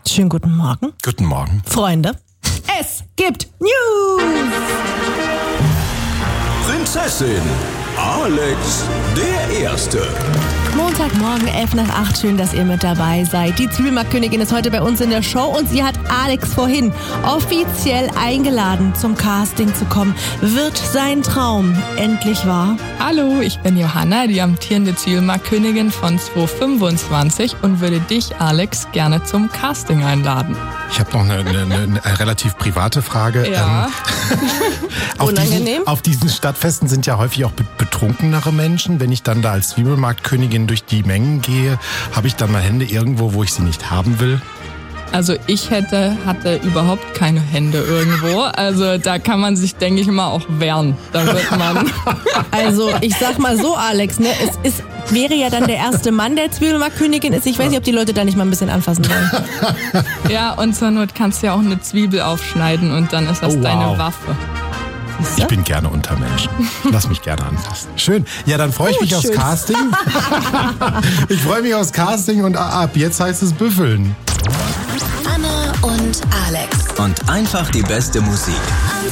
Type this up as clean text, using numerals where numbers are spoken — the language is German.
Schönen guten Morgen. Guten Morgen. Freunde, es gibt News. Prinzessin Alex der Erste. Montagmorgen, 7:11. Schön, dass ihr mit dabei seid. Die Zwiebelmarktkönigin ist heute bei uns in der Show und sie hat Alex vorhin offiziell eingeladen, zum Casting zu kommen. Wird sein Traum endlich wahr? Hallo, ich bin Johanna, die amtierende Zwiebelmarktkönigin von 2025 und würde dich, Alex, gerne zum Casting einladen. Ich habe noch eine relativ private Frage. Ja. Unangenehm? Auf diesen Stadtfesten sind ja häufig auch betrunkenere Menschen. Wenn ich dann da als Zwiebelmarktkönigin durch die Mengen gehe, habe ich dann mal Hände irgendwo, wo ich sie nicht haben will? Also ich hatte überhaupt keine Hände irgendwo. Also da kann man sich, denke ich mal, auch wehren. Da wird man... Also ich sag mal so, Alex, ne, wäre ja dann der erste Mann, der Zwiebelmarktkönigin ist. Ich weiß nicht, ob die Leute da nicht mal ein bisschen anfassen wollen. Ja, und zur Not kannst du ja auch eine Zwiebel aufschneiden und dann ist das deine Waffe. Ich bin gerne unter Menschen. Lass mich gerne anfassen. Schön. Ja, dann freue ich mich aufs Casting. Ich freue mich aufs Casting und ab jetzt heißt es büffeln. Anna und Alex. Und einfach die beste Musik.